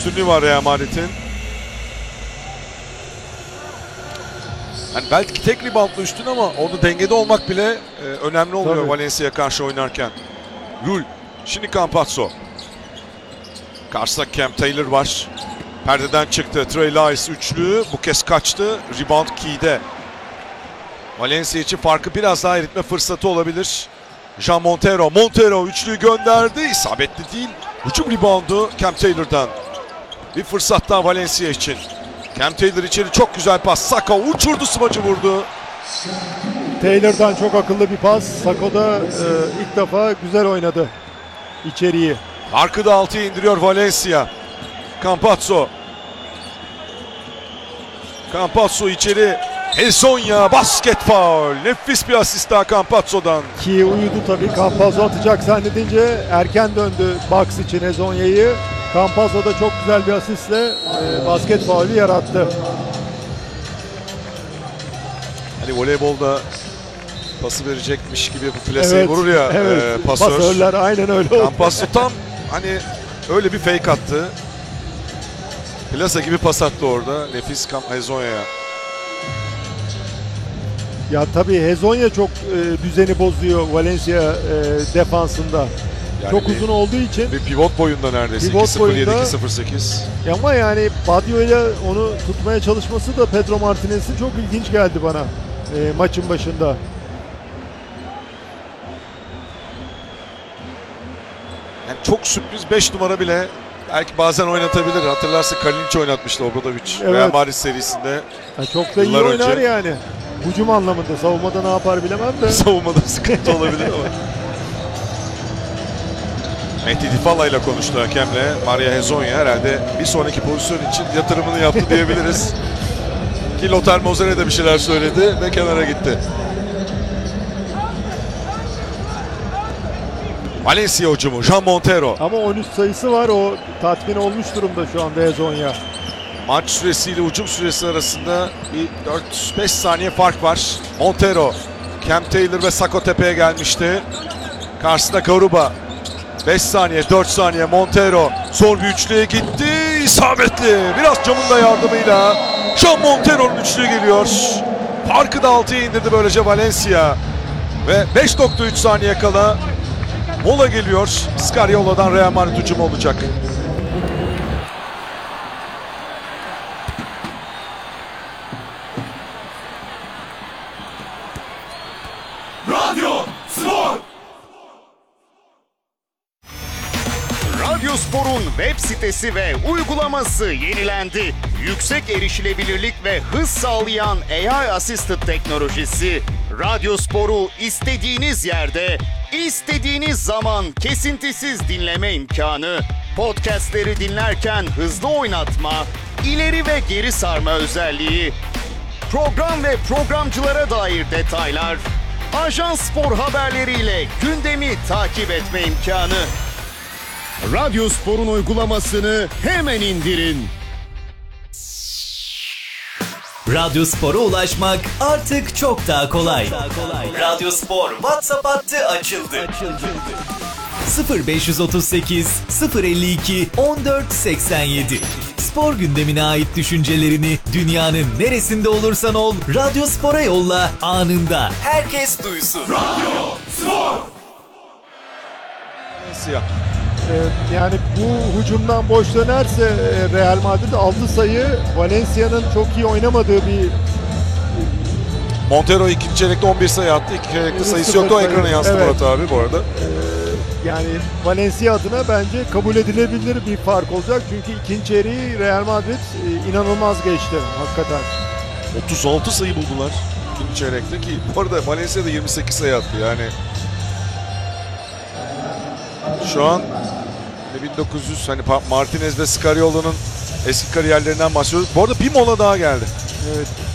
üstünlüğü var Real Madrid'in. Yani belki tek reboundla üstün ama orada dengede olmak bile önemli oluyor. Tabii. Valencia'ya karşı oynarken. Rul. Şimdi Campazzo. Karşısında Cam Taylor var. Perdeden çıktı. Trey Lyles üçlü. Bu kez kaçtı. Rebound Key'de. Valencia için farkı biraz daha eritme fırsatı olabilir. Jean Montero. Montero üçlüyü gönderdi. İsabetli değil. Hücum reboundu Cam Taylor'dan. Bir fırsat daha Valencia için. Cam Taylor içeri çok güzel pas. Saka uçurdu, smacı vurdu. Taylor'dan çok akıllı bir pas. Sako da ilk defa güzel oynadı içeriği. Farkı da 6'ya indiriyor Valencia. Campazzo. Campazzo içeri. Hezonja basket faul. Nefis bir asist daha Campazzo'dan. Ki uyudu tabii. Campazzo atacak zannedince erken döndü box için Hezonya'yı. Campazzo da çok güzel bir asistle basket faulü yarattı. Hani voleybolda pası verecekmiş gibi bu plaseyi vurur ya pasör. Pasörler aynen öyle oldu. Campazzo tam hani öyle bir fake attı. Plasa gibi pas attı orada. Nefis Hezonya'ya. Ya tabii Hezonya çok düzeni bozuyor Valencia defansında. Yani çok uzun olduğu için. Bir pivot boyunda neredeyse. Pivot 2.07, boyunda. 2.08. Ama yani Badio ile onu tutmaya çalışması da Pedro Martinez'in çok ilginç geldi bana maçın başında. Yani çok sürpriz 5 numara bile belki bazen oynatabilir. Hatırlarsın Kalinic oynatmıştı Obradovic. Evet. Real Madrid serisinde. Ya çok da iyi Yıllar oynar önce. yani. Hücum anlamında. Savunmada ne yapar bilemem de. Savunmada sıkıntı olabilir ama. Mehdi Difala ile konuştu hakemle. Maria Hezonja herhalde bir sonraki pozisyon için yatırımını yaptı diyebiliriz. Ki Lothar Mozer'e de bir şeyler söyledi ve kenara gitti. Valencia hücumu. Jean Montero. Ama 13 sayısı var. O tatmin olmuş durumda şu anda Hezonya. Maç süresiyle hücum süresi arasında bir 4-5 saniye fark var. Montero, Cam Taylor ve Sako tepeye gelmişti. Karşısında Garuba. 5 saniye, 4 saniye Montero. Zor bir üçlüye gitti. İsabetli. Biraz camın da yardımıyla. Jean Montero'nun üçlüğü geliyor. Farkı da 6'ya indirdi böylece Valencia. Ve 5.3 saniye kala mola geliyor. Scariola'dan Real Madrid hücumu olacak. Radyospor'un web sitesi ve uygulaması yenilendi. Yüksek erişilebilirlik ve hız sağlayan AI Assisted teknolojisi Radyospor'u istediğiniz yerde, istediğiniz zaman kesintisiz dinleme imkanı, podcastleri dinlerken hızlı oynatma, ileri ve geri sarma özelliği, program ve programcılara dair detaylar, Ajans Spor haberleriyle gündemi takip etme imkanı. Radyospor'un uygulamasını hemen indirin. Radyospor'a ulaşmak artık çok daha kolay. Radyospor WhatsApp hattı açıldı. 0538 052 1487. Spor gündemine ait düşüncelerini dünyanın neresinde olursan ol Radyospor'a yolla, anında herkes duysun. Radyospor. Siyah. Yani bu hücumdan boş dönerse Real Madrid 6 sayı Valencia'nın çok iyi oynamadığı bir Montero ikinci çeyrekte 11 sayı attı. İkinci çeyrekte sayısı 0 yoktu. O sayı. ekrana yansıdı Evet. Murat abi bu arada. yani Valencia adına bence kabul edilebilir bir fark olacak. Çünkü ikinci çeyreği Real Madrid inanılmaz geçti hakikaten. 36 sayı buldular ikinci çeyrekte ki bu arada Valencia da 28 sayı attı yani. Şu an 1900 hani Martinez ve Scariola'nın eski kariyerlerinden bahsediyoruz. Bu arada bir mola daha geldi. Evet.